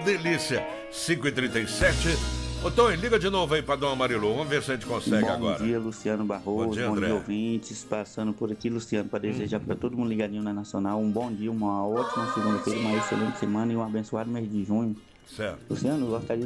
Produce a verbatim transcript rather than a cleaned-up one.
delícia. cinco e trinta e sete. Ô, Tony, liga de novo aí pra Dona Marilu. Vamos ver se a gente consegue bom agora. Bom dia, Luciano Barroso. Bom dia, bom André. dia, ouvintes. Passando por aqui, Luciano, para desejar para todo mundo ligadinho na Nacional um bom dia, uma ótima segunda-feira, uma excelente semana e um abençoado mês de junho. Certo. Luciano, eu gostaria